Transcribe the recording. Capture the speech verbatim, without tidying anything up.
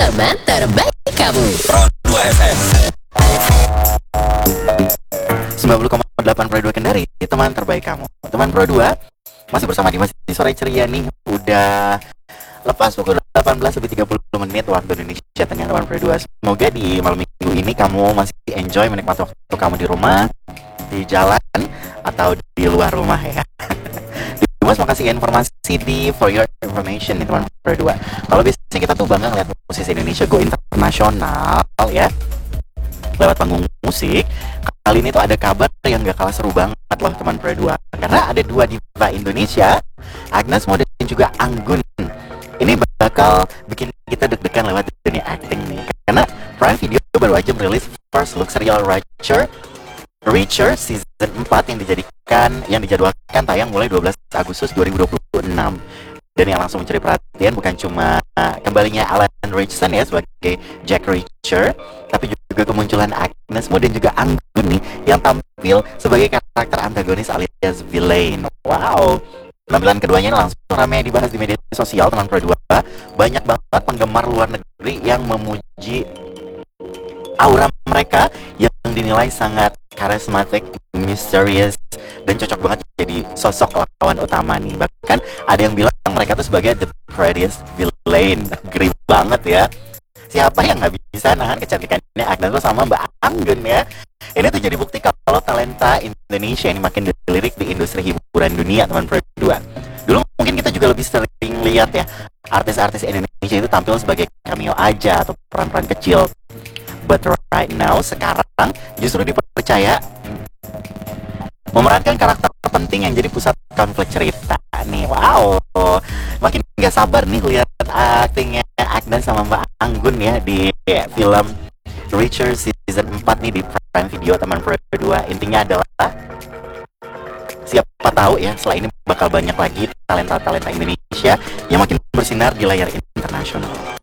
teman terbaik kamu. Pro dua F M sembilan puluh koma delapan Pro dua Kendari, teman terbaik kamu. Teman Pro dua masih bersama Dimas di sore ceria nih. Udah lepas pukul delapan belas lebih tiga puluh menit waktu Indonesia Tengah. Teman Pro dua, semoga di malam minggu ini kamu masih enjoy menikmati waktu kamu di rumah, di jalan, atau di luar rumah ya. Dimas mau kasih informasi di For Your Information nih teman Pro dua. Kalau biasanya kita tuh bangga ngeliat musisi Indonesia go internasional ya lewat panggung musik, kali ini tuh ada kabar yang gak kalah seru banget loh teman Pro dua. Karena ada dua diva Indonesia, Agnes Mo dan juga Anggun. Ini bakal bikin kita deg-degan lewat dunia acting nih. Karena Prime Video baru aja merilis first look serial Reacher Reacher season empat yang dijadikan yang dijadwalkan tayang mulai dua belas Agustus dua ribu dua puluh enam. Dan yang langsung mencuri perhatian bukan cuma kembalinya Alan Ritchson ya sebagai Jack Reacher, tapi juga kemunculan Agnes Mo dan juga Anggun nih yang tampil sebagai karakter antagonis alias villain. Wow, penampilan keduanya langsung ramai dibahas di media sosial teman Pro dua. Banyak banget penggemar luar negeri yang memuji aura mereka yang dinilai sangat karismatik, misterius, dan cocok banget jadi sosok lawan utama nih. Bahkan ada yang bilang mereka tuh sebagai the prettiest villain. Geri banget ya. Siapa yang nggak bisa nahan kecantikannya Agnes Mo sama Mbak Anggun ya. Ini tuh jadi bukti kalau talenta Indonesia ini makin dilirik di industri hiburan dunia teman Pro dua. Dulu mungkin kita juga lebih sering lihat ya artis-artis Indonesia itu tampil sebagai cameo aja atau peran-peran kecil. But right now, sekarang justru dipercaya memerankan karakter penting yang jadi pusat konflik cerita nih. Wow, makin gak sabar nih lihat aktingnya Agnes sama Mbak Anggun ya di film Reacher season empat nih di Prime Video teman Pro dua. Intinya adalah siapa tahu ya setelah ini bakal banyak lagi talenta-talenta Indonesia yang makin bersinar di layar internasional.